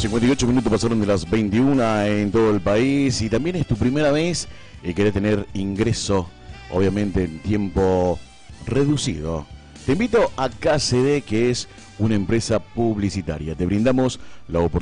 58 minutos pasaron de las 21 en todo el país y también es tu primera vez y querés tener ingreso, obviamente en tiempo reducido. Te invito a KCD, que es una empresa publicitaria. Te brindamos la oportunidad